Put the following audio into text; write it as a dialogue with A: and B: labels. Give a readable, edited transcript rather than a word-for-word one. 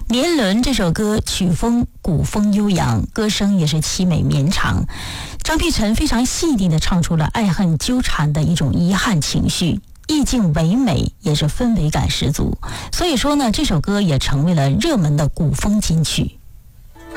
A: 年轮这首歌曲风古风悠扬，歌声也是凄美绵长。张碧晨非常细腻地唱出了爱恨纠缠的一种遗憾情绪，意境唯美，也是氛围感十足。所以说呢，这首歌也成为了热门的古风金曲。